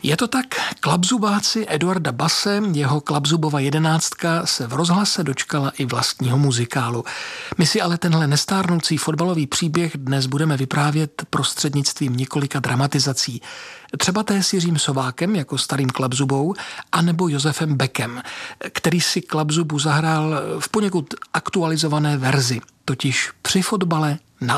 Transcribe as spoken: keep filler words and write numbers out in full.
Je to tak, klapzubáci Eduarda Basse, jeho Klapzubova jedenáctka se v rozhlase dočkala i vlastního muzikálu. My si ale tenhle nestárnoucí fotbalový příběh dnes budeme vyprávět prostřednictvím několika dramatizací. Třeba té s Jiřím Sovákem jako starým Klapzubou, anebo Josefem Beckem, který si Klapzubu zahrál v poněkud aktualizované verzi, totiž při fotbale na